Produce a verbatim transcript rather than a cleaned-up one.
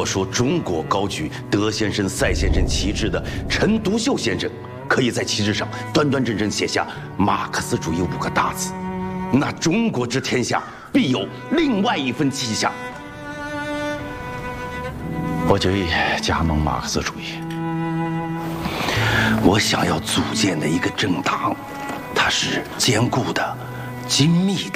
果说中国高举德先生、赛先生旗帜的陈独秀先生，可以在旗帜上端端正正写下“马克思主义”五个大字，那中国之天下必有另外一番气象。我决意加盟马克思主义。我想要组建的一个政党，它是坚固的、精密的。